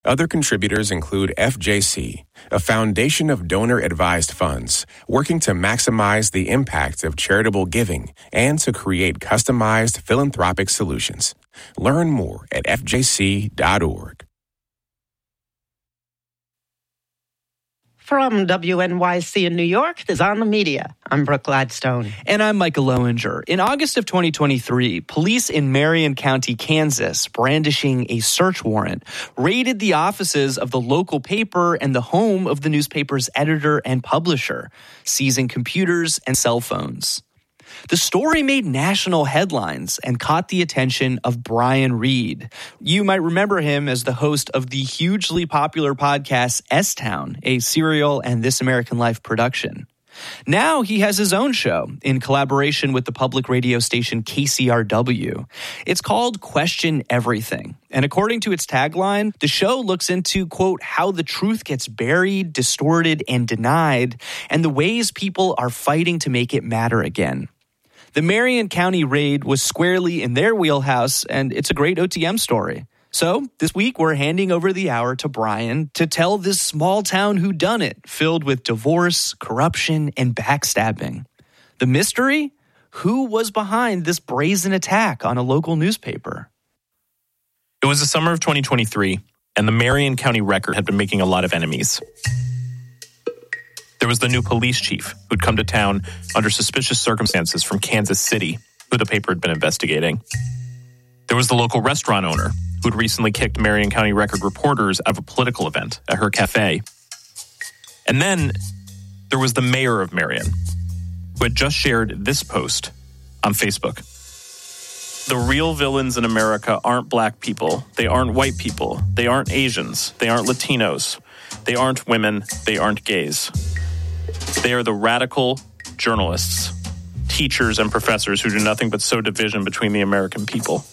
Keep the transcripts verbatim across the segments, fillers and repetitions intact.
Other contributors include F J C, a foundation of donor-advised funds working to maximize the impact of charitable giving and to create customized philanthropic solutions. Learn more at f j c dot org. From W N Y C in New York, this is On the Media. I'm Brooke Gladstone. And I'm Michael Lowinger. In August of twenty twenty-three, police in Marion County, Kansas, brandishing a search warrant, raided the offices of the local paper and the home of the newspaper's editor and publisher, seizing computers and cell phones. The story made national headlines and caught the attention of Brian Reed. You might remember him as the host of the hugely popular podcast S-Town, a Serial and This American Life production. Now he has his own show in collaboration with the public radio station K C R W. It's called Question Everything. And according to its tagline, the show looks into, quote, how the truth gets buried, distorted, and denied, and the ways people are fighting to make it matter again. The Marion County raid was squarely in their wheelhouse, and it's a great O T M story. So this week, we're handing over the hour to Brian to tell this small-town whodunit filled with divorce, corruption, and backstabbing. The mystery? Who was behind this brazen attack on a local newspaper? It was the summer of twenty twenty-three, and the Marion County Record had been making a lot of enemies. There was the new police chief who'd come to town under suspicious circumstances from Kansas City, who the paper had been investigating. There was the local restaurant owner who'd recently kicked Marion County Record reporters out of a political event at her cafe. And then there was the mayor of Marion, who had just shared this post on Facebook. The real villains in America aren't black people. They aren't white people. They aren't Asians. They aren't Latinos. They aren't women. They aren't gays. They are the radical journalists, teachers, and professors who do nothing but sow division between the American people.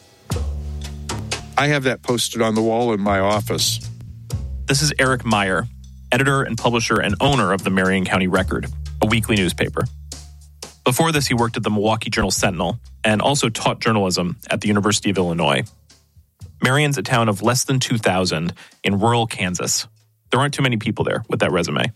I have that posted on the wall in my office. This is Eric Meyer, editor and publisher and owner of the Marion County Record, a weekly newspaper. Before this, he worked at the Milwaukee Journal-Sentinel and also taught journalism at the University of Illinois. Marion's a town of less than two thousand in rural Kansas. There aren't too many people there with that resume.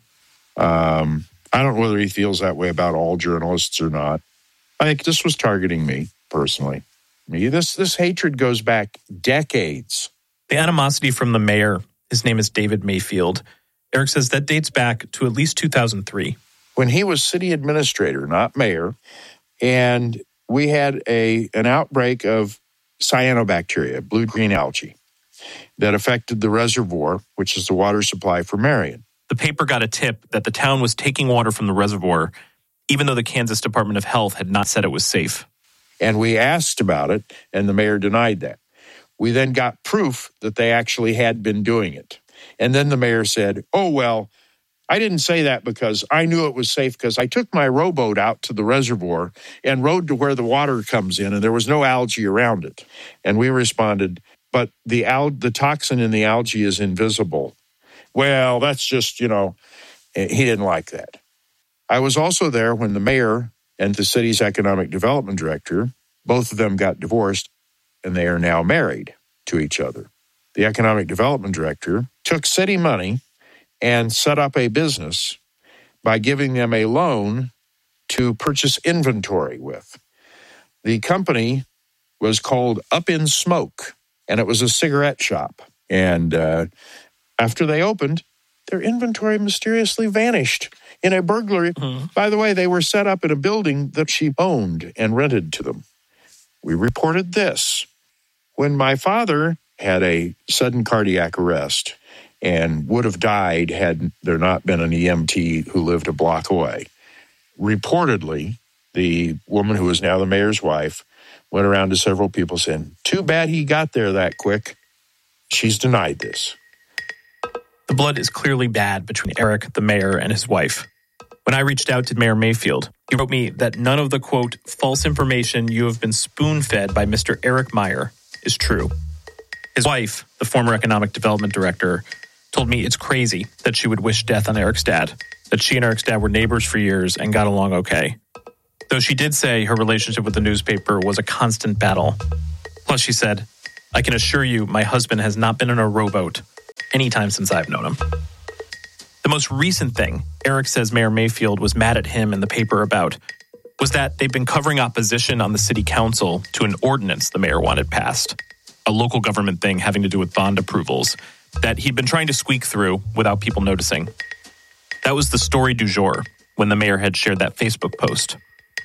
Um, I don't know whether he feels that way about all journalists or not. I think this was targeting me personally. Me, this this hatred goes back decades. The animosity from the mayor, his name is David Mayfield. Eric says that dates back to at least two thousand three. When he was city administrator, not mayor, and we had a an outbreak of cyanobacteria, blue-green algae, that affected the reservoir, which is the water supply for Marion. The paper got a tip that the town was taking water from the reservoir, even though the Kansas Department of Health had not said it was safe. And we asked about it, and the mayor denied that. We then got proof that they actually had been doing it. And then the mayor said, oh, well, I didn't say that because I knew it was safe because I took my rowboat out to the reservoir and rowed to where the water comes in, and there was no algae around it. And we responded, but the al- the toxin in the algae is invisible. Well, that's just, you know, he didn't like that. I was also there when the mayor and the city's economic development director, both of them got divorced, and they are now married to each other. The economic development director took city money and set up a business by giving them a loan to purchase inventory with. The company was called Up in Smoke, and it was a cigarette shop. And uh, after they opened, their inventory mysteriously vanished in a burglary. Mm-hmm. By the way, they were set up in a building that she owned and rented to them. We reported this. When my father had a sudden cardiac arrest and would have died had there not been an E M T who lived a block away, reportedly, the woman who is now the mayor's wife went around to several people saying, too bad he got there that quick. She's denied this. The blood is clearly bad between Eric, the mayor, and his wife. When I reached out to Mayor Mayfield, he wrote me that none of the, quote, false information you have been spoon-fed by Mister Eric Meyer is true. His wife, the former economic development director, told me it's crazy that she would wish death on Eric's dad, that she and Eric's dad were neighbors for years and got along okay. Though she did say her relationship with the newspaper was a constant battle. Plus, she said, I can assure you my husband has not been in a rowboat any time since I've known him. The most recent thing Eric says Mayor Mayfield was mad at him and the paper about was that they've been covering opposition on the city council to an ordinance the mayor wanted passed, a local government thing having to do with bond approvals that he'd been trying to squeak through without people noticing. That was the story du jour when the mayor had shared that Facebook post.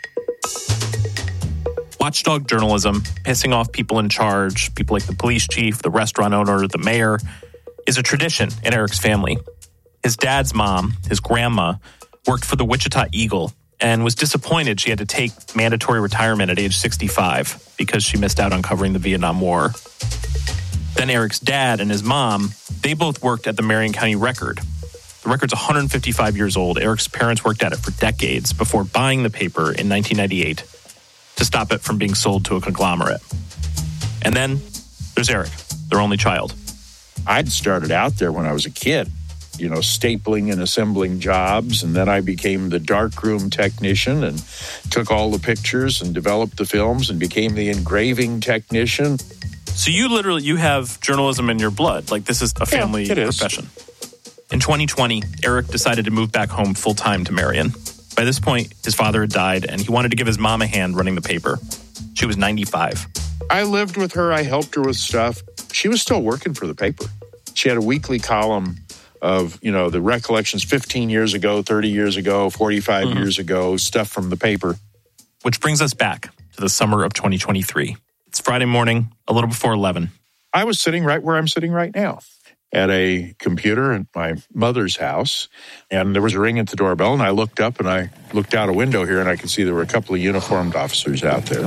Watchdog journalism, pissing off people in charge, people like the police chief, the restaurant owner, the mayor, is a tradition in Eric's family. His dad's mom, his grandma, worked for the Wichita Eagle and was disappointed she had to take mandatory retirement at age sixty-five because she missed out on covering the Vietnam War. Then Eric's dad and his mom, they both worked at the Marion County Record. The Record's one hundred fifty-five years old. Eric's parents worked at it for decades before buying the paper in nineteen ninety-eight to stop it from being sold to a conglomerate. And then there's Eric, their only child. I'd started out there when I was a kid, you know, stapling and assembling jobs. And then I became the darkroom technician and took all the pictures and developed the films and became the engraving technician. So you literally, you have journalism in your blood. Like this is a family yeah, it is. profession. In twenty twenty, Eric decided to move back home full-time to Marion. By this point, his father had died, and he wanted to give his mom a hand running the paper. She was ninety-five. I lived with her. I helped her with stuff. She was still working for the paper. She had a weekly column of, you know, the recollections fifteen years ago, thirty years ago, forty-five mm-hmm. years ago, stuff from the paper. Which brings us back to the summer of twenty twenty-three. It's Friday morning, a little before eleven. I was sitting right where I'm sitting right now, at a computer at my mother's house, and there was a ring at the doorbell, and I looked up, and I looked out a window here, and I could see there were a couple of uniformed officers out there.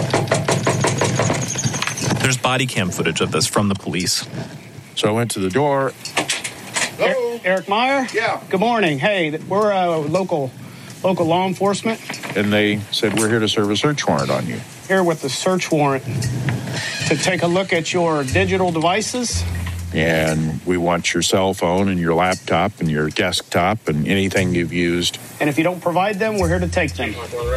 There's body cam footage of this from the police. So I went to the door. Hello? Eric Meyer? Yeah. Good morning. Hey, we're uh, local local law enforcement. And they said, we're here to serve a search warrant on you. Here with the search warrant to take a look at your digital devices. And we want your cell phone and your laptop and your desktop and anything you've used. And if you don't provide them, we're here to take them.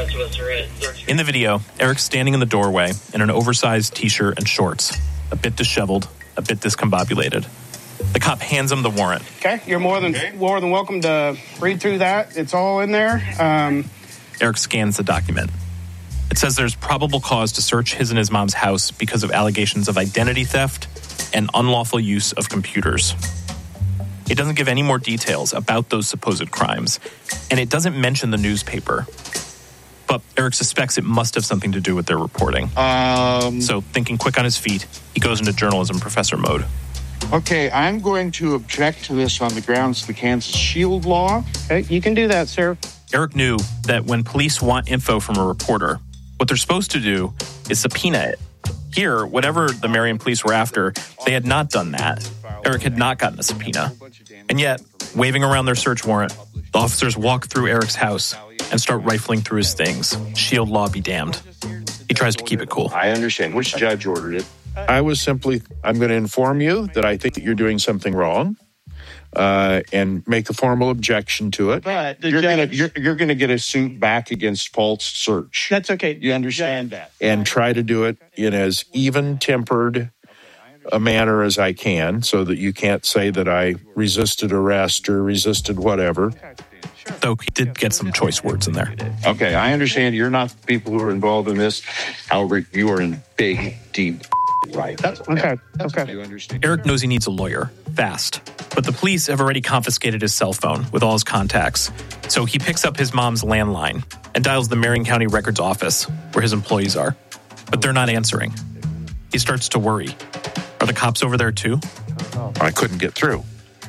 In the video, Eric's standing in the doorway in an oversized T-shirt and shorts, a bit disheveled, a bit discombobulated. The cop hands him the warrant. Okay, you're more than okay. more than welcome to read through that. It's all in there. Um, Eric scans the document. It says there's probable cause to search his and his mom's house because of allegations of identity theft and unlawful use of computers. It doesn't give any more details about those supposed crimes, and it doesn't mention the newspaper. But Eric suspects it must have something to do with their reporting. Um, so, thinking quick on his feet, he goes into journalism professor mode. Okay, I'm going to object to this on the grounds of the Kansas Shield Law. Okay, you can do that, sir. Eric knew that when police want info from a reporter, what they're supposed to do is subpoena it. Here, whatever the Marion police were after, they had not done that. Eric had not gotten a subpoena. And yet, waving around their search warrant, the officers walk through Eric's house and start rifling through his things. Shield law be damned. He tries to keep it cool. I understand. Which judge ordered it? I was simply, I'm going to inform you that I think that you're doing something wrong uh, and make a formal objection to it. But the you're judge, going to you're, you're going to get a suit back against false search. That's okay. You understand that? And try to do it in as even-tempered a manner as I can so that you can't say that I resisted arrest or resisted whatever. Though he did get some choice words in there. Okay, I understand you're not the people who are involved in this. However, you are in big, deep right. That's okay. That's okay. You understand. Eric knows he needs a lawyer, fast. But the police have already confiscated his cell phone with all his contacts. So he picks up his mom's landline and dials the Marion County Records office where his employees are. But they're not answering. He starts to worry. Are the cops over there too? I couldn't get through.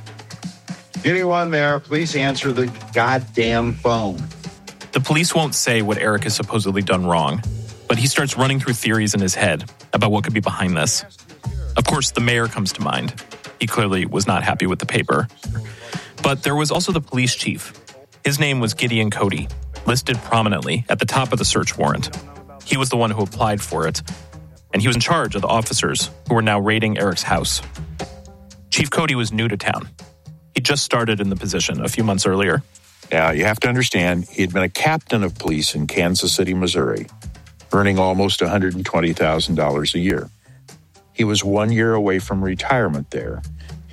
Anyone there, please answer the goddamn phone. The police won't say what Eric has supposedly done wrong, but he starts running through theories in his head about what could be behind this. Of course, the mayor comes to mind. He clearly was not happy with the paper. But there was also the police chief. His name was Gideon Cody, listed prominently at the top of the search warrant. He was the one who applied for it, and he was in charge of the officers who were now raiding Eric's house. Chief Cody was new to town. He just started in the position a few months earlier. Now, you have to understand, he had been a captain of police in Kansas City, Missouri, earning almost one hundred twenty thousand dollars a year. He was one year away from retirement there.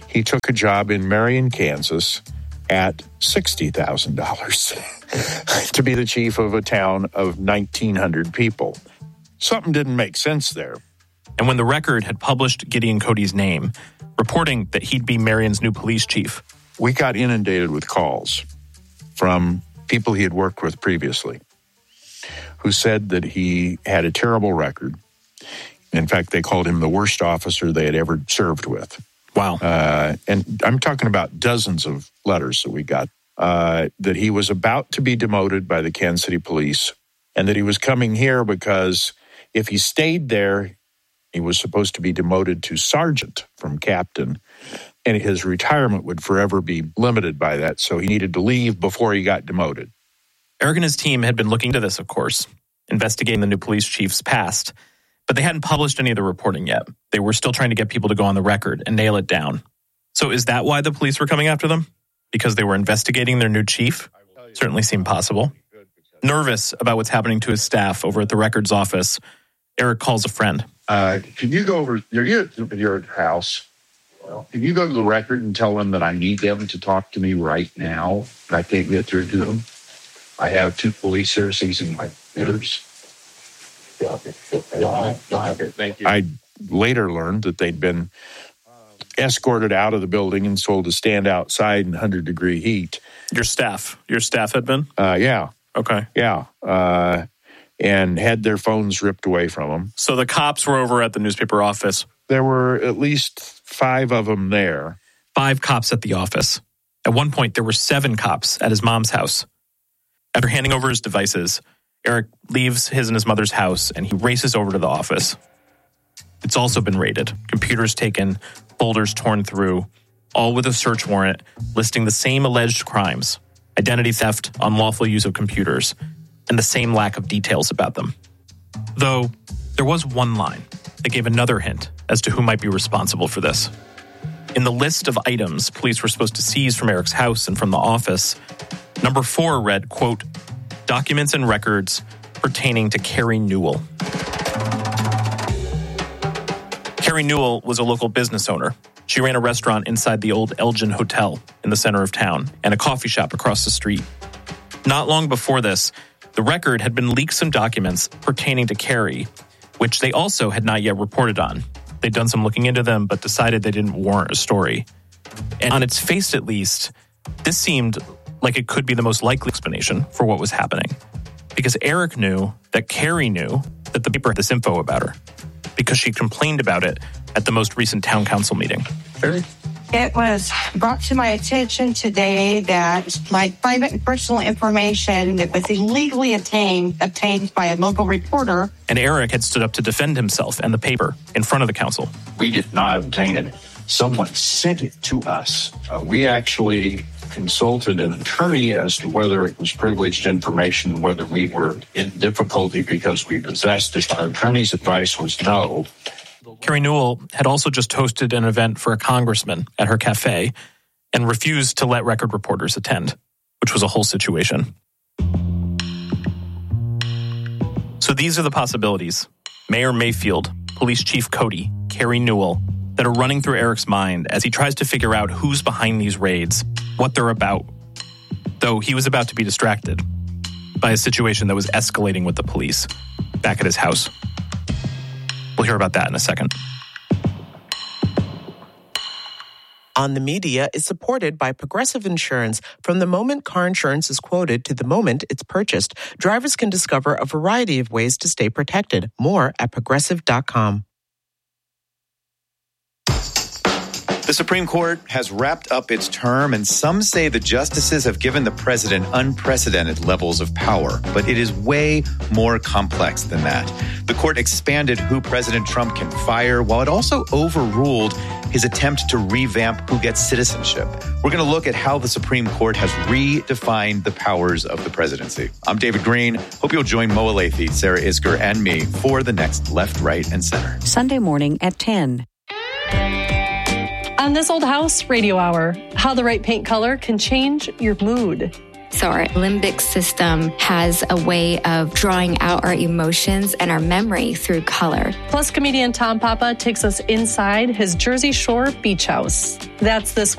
he took a job in Marion, Kansas at sixty thousand dollars to be the chief of a town of nineteen hundred people. Something didn't make sense there. And when the Record had published Gideon Cody's name, reporting that he'd be Marion's new police chief, we got inundated with calls from people he had worked with previously who said that he had a terrible record. In fact, they called him the worst officer they had ever served with. Wow. Uh, and I'm talking about dozens of letters that we got, uh, that he was about to be demoted by the Kansas City Police and that he was coming here because if he stayed there, he was supposed to be demoted to sergeant from captain, and his retirement would forever be limited by that. So he needed to leave before he got demoted. Eric and his team had been looking into this, of course, investigating the new police chief's past, but they hadn't published any of the reporting yet. They were still trying to get people to go on the record and nail it down. So is that why the police were coming after them? Because they were investigating their new chief? Certainly seemed possible. Nervous about what's happening to his staff over at the Record's office, Eric calls a friend. Uh, can you go over, you're at your house, can you go to the Record and tell them that I need them to talk to me right now? I can't get through to them. I have two police citizens in my computers. Thank you. I later learned that they'd been escorted out of the building and told to stand outside in one hundred degree heat. Your staff? Your staff had been? Uh, yeah. Okay. Yeah. Uh, and had their phones ripped away from them. So the cops were over at the newspaper office. There were at least five of them there. Five cops at the office. At one point, there were seven cops at his mom's house. After handing over his devices, Eric leaves his and his mother's house and he races over to the office. It's also been raided. Computers taken, folders torn through, all with a search warrant listing the same alleged crimes: identity theft, unlawful use of computers, and the same lack of details about them. Though, there was one line that gave another hint as to who might be responsible for this. In the list of items police were supposed to seize from Eric's house and from the office, number four read, quote, documents and records pertaining to Carrie Newell. Carrie Newell was a local business owner. She ran a restaurant inside the old Elgin Hotel in the center of town and a coffee shop across the street. Not long before this, the Record had been leaked some documents pertaining to Carrie, which they also had not yet reported on. They'd done some looking into them, but decided they didn't warrant a story. And on its face, at least, this seemed like it could be the most likely explanation for what was happening. Because Eric knew that Carrie knew that the paper had this info about her, because she complained about it at the most recent town council meeting. It was brought to my attention today that my private and personal information that was illegally obtained, obtained by a local reporter. And Eric had stood up to defend himself and the paper in front of the council. We did not obtain it. Someone sent it to us. Uh, we actually consulted an attorney as to whether it was privileged information, whether we were in difficulty because we possessed it. Our attorney's advice was no. Carrie Newell had also just hosted an event for a congressman at her cafe and refused to let Record reporters attend, which was a whole situation. So these are the possibilities. Mayor Mayfield, Police Chief Cody, Carrie Newell, that are running through Eric's mind as he tries to figure out who's behind these raids, what they're about. Though he was about to be distracted by a situation that was escalating with the police back at his house. We'll hear about that in a second. On the Media is supported by Progressive Insurance. From the moment car insurance is quoted to the moment it's purchased, drivers can discover a variety of ways to stay protected. More at progressive dot com. The Supreme Court has wrapped up its term, and some say the justices have given the president unprecedented levels of power. But it is way more complex than that. The court expanded who President Trump can fire, while it also overruled his attempt to revamp who gets citizenship. We're going to look at how the Supreme Court has redefined the powers of the presidency. I'm David Green. Hope you'll join Mo Alethi, Sarah Isker, and me for the next Left, Right, and Center. Sunday morning at ten. On This Old House Radio Hour, how the right paint color can change your mood. So our limbic system has a way of drawing out our emotions and our memory through color. Plus, comedian Tom Papa takes us inside his Jersey Shore beach house. That's this